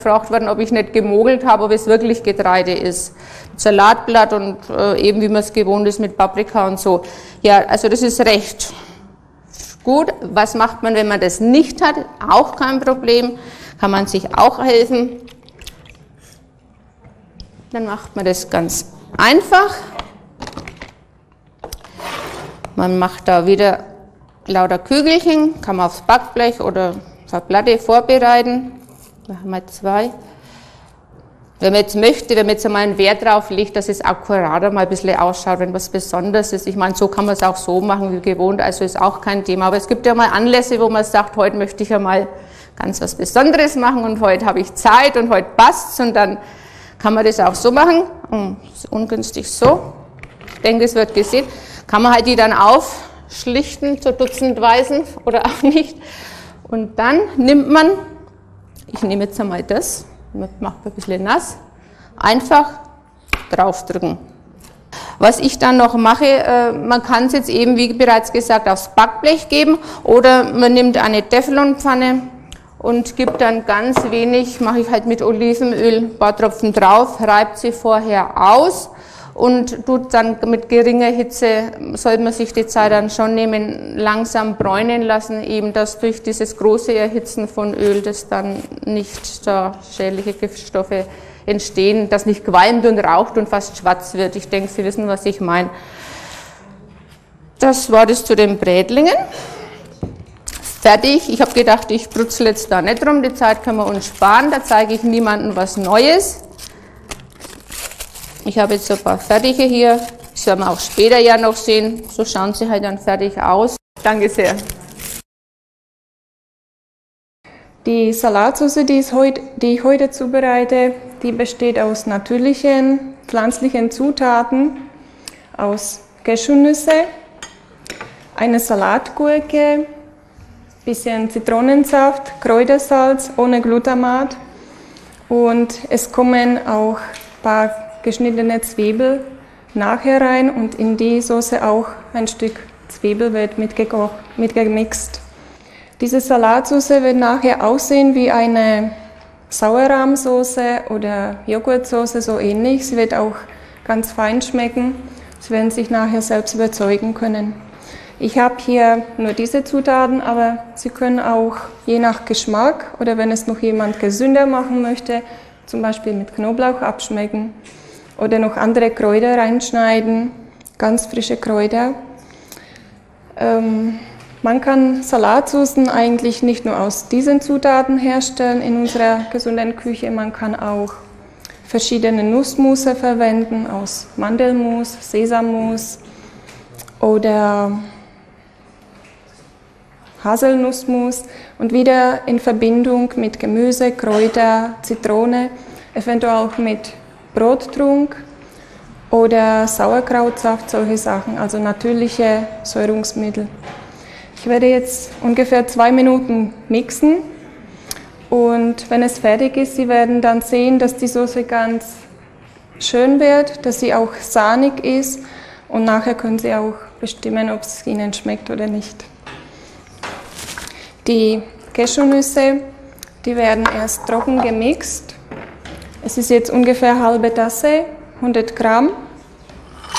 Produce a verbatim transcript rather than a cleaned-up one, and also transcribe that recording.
gefragt worden, ob ich nicht gemogelt habe, ob es wirklich Getreide ist. Salatblatt und äh, eben wie man es gewohnt ist mit Paprika und so. Ja, also das ist recht gut. Was macht man, wenn man das nicht hat? Auch kein Problem. Kann man sich auch helfen. Dann macht man das ganz einfach. Man macht da wieder lauter Kügelchen, kann man aufs Backblech oder auf der Platte vorbereiten. Da haben wir zwei. Wenn man jetzt möchte, wenn man jetzt einmal einen Wert drauf legt, dass es akkurater mal ein bisschen ausschaut, wenn was Besonderes ist. Ich meine, so kann man es auch so machen wie gewohnt, also ist auch kein Thema. Aber es gibt ja mal Anlässe, wo man sagt, heute möchte ich ja mal ganz was Besonderes machen und heute habe ich Zeit und heute passt's und dann kann man das auch so machen. Oh, ist ungünstig so. Ich denke, es wird gesehen. Kann man halt die dann aufschlichten, so dutzendweisen oder auch nicht. Und dann nimmt man, ich nehme jetzt einmal das, macht ein bisschen nass, einfach draufdrücken. Was ich dann noch mache, äh, man kann es jetzt eben, wie bereits gesagt, aufs Backblech geben oder man nimmt eine Teflonpfanne und gibt dann ganz wenig, mache ich halt mit Olivenöl, ein paar Tropfen drauf, reibt sie vorher aus und tut dann mit geringer Hitze, sollte man sich die Zeit dann schon nehmen, langsam bräunen lassen, eben dass durch dieses große Erhitzen von Öl, dass dann nicht da schädliche Giftstoffe entstehen, dass nicht qualmt und raucht und fast schwarz wird. Ich denke, Sie wissen, was ich meine. Das war das zu den Brätlingen. Fertig. Ich habe gedacht, ich brutzel jetzt da nicht rum, die Zeit können wir uns sparen, da zeige ich niemandem was Neues. Ich habe jetzt so ein paar fertige hier, das werden wir auch später ja noch sehen, so schauen sie halt dann fertig aus. Danke sehr. Die Salatsauce, die, ist heut, die ich heute zubereite, die besteht aus natürlichen, pflanzlichen Zutaten, aus Cashewnüsse, eine Salatgurke, bisschen Zitronensaft, Kräutersalz ohne Glutamat und es kommen auch ein paar geschnittene Zwiebel nachher rein und in die Soße auch ein Stück Zwiebel wird mitgekocht, mitgemixt. Diese Salatsauce wird nachher aussehen wie eine Sauerrahmsoße oder Joghurtsoße, so ähnlich. Sie wird auch ganz fein schmecken. Sie werden sich nachher selbst überzeugen können. Ich habe hier nur diese Zutaten, aber Sie können auch je nach Geschmack oder wenn es noch jemand gesünder machen möchte, zum Beispiel mit Knoblauch abschmecken oder noch andere Kräuter reinschneiden, ganz frische Kräuter. Ähm, man kann Salatsaucen eigentlich nicht nur aus diesen Zutaten herstellen in unserer gesunden Küche, man kann auch verschiedene Nussmusse verwenden, aus Mandelmus, Sesammus oder Haselnussmus und wieder in Verbindung mit Gemüse, Kräuter, Zitrone, eventuell auch mit Brottrunk oder Sauerkrautsaft, solche Sachen, also natürliche Säurungsmittel. Ich werde jetzt ungefähr zwei Minuten mixen und wenn es fertig ist, Sie werden dann sehen, dass die Soße ganz schön wird, dass sie auch sahnig ist und nachher können Sie auch bestimmen, ob es Ihnen schmeckt oder nicht. Die Cashewnüsse, die werden erst trocken gemixt. Es ist jetzt ungefähr eine halbe Tasse, hundert Gramm.